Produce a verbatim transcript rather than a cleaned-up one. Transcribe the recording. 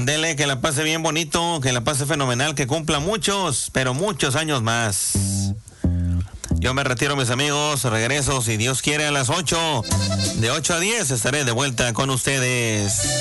Dele, que la pase bien bonito, que la pase fenomenal, que cumpla muchos, pero muchos años más. Yo me retiro, mis amigos, regreso, si Dios quiere, a las ocho. De ocho a diez estaré de vuelta con ustedes.